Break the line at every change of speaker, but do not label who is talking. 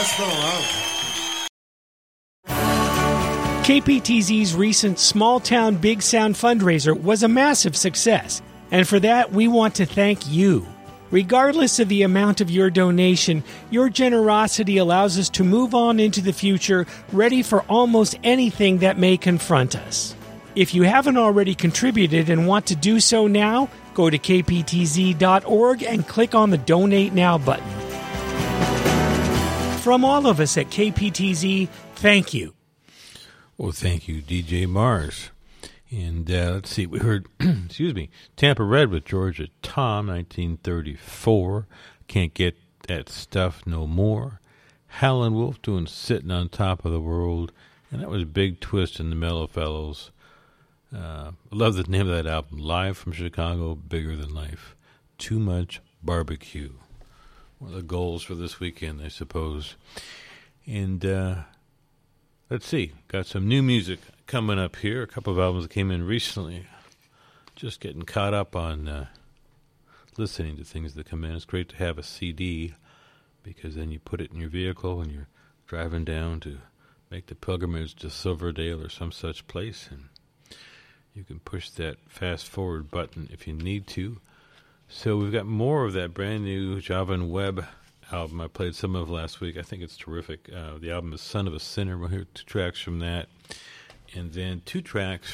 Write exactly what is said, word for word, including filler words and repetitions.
Gospel Love.
K P T Z's recent Small Town Big Sound fundraiser was a massive success, and for that we want to thank you. Regardless of the amount of your donation, your generosity allows us to move on into the future ready for almost anything that may confront us. If you haven't already contributed and want to do so now, go to k p t z dot org and click on the Donate Now button. From all of us at K P T Z, thank you.
Well, thank you, D J Mars. And uh, let's see, we heard, excuse me, Tampa Red with Georgia Tom, nineteen thirty-four. Can't Get That Stuff No More. Howlin' Wolf doing Sitting on Top of the World. And that was Big Twist and the Mellow Fellows. Uh, I love the name of that album, Live from Chicago, Bigger Than Life. Too Much Barbecue. One of the goals for this weekend, I suppose. And uh, let's see, got some new music coming up here. A couple of albums that came in recently. Just getting caught up on uh, listening to things that come in. It's great to have a C D because then you put it in your vehicle and you're driving down to make the pilgrimage to Silverdale or some such place, and you can push that fast forward button if you need to. So we've got more of that brand new Javan Webb album I played some of last week. I think it's terrific. Uh, the album is Son of a Sinner. We'll hear two tracks from that. And then two tracks